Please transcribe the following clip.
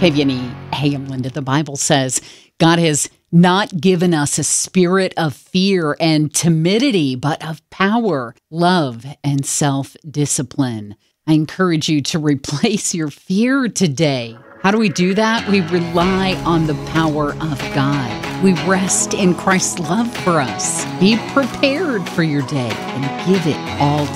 KVNE. Hey, I'm Linda. The Bible says God has not given us a spirit of fear and timidity, but of power, love, and self-discipline. I encourage you to replace your fear today. How do we do that? We rely on the power of God. We rest in Christ's love for us. Be prepared for your day and give it all